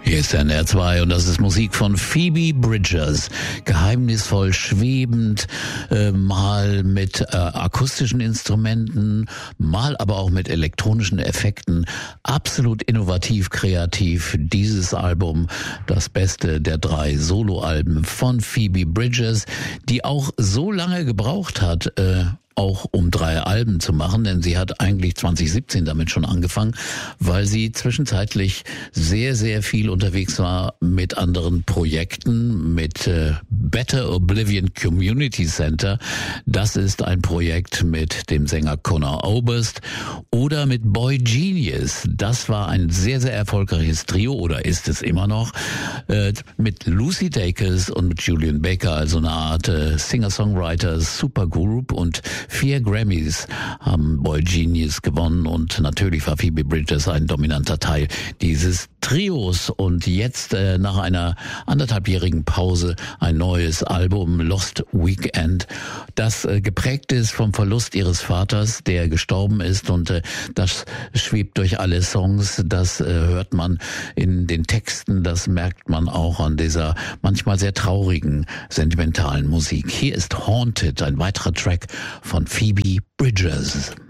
Hier ist NR2 und das ist Musik von Phoebe Bridgers. Geheimnisvoll, schwebend, mal mit akustischen Instrumenten, mal aber auch mit elektronischen Effekten. Absolut innovativ, kreativ. Dieses Album, das beste der 3 Soloalben von Phoebe Bridgers, die auch so lange gebraucht hat, auch um 3 Alben zu machen, denn sie hat eigentlich 2017 damit schon angefangen, weil sie zwischenzeitlich sehr, sehr viel unterwegs war mit anderen Projekten, mit Better Oblivion Community Center. Das ist ein Projekt mit dem Sänger Conor Oberst oder mit Boy Genius. Das war ein sehr, sehr erfolgreiches Trio oder ist es immer noch, mit Lucy Dacus und mit Julian Baker, also eine Art Singer-Songwriter Supergroup, und 4 Grammys haben Boy Genius gewonnen und natürlich war Phoebe Bridgers ein dominanter Teil dieses Trios. Und jetzt nach einer 1,5-jährigen Pause ein neues Album, Lost Weekend, das geprägt ist vom Verlust ihres Vaters, der gestorben ist, und das schwebt durch alle Songs, das hört man in den Texten, das merkt man auch an dieser manchmal sehr traurigen, sentimentalen Musik. Hier ist Haunted, ein weiterer Track von Phoebe Bridgers.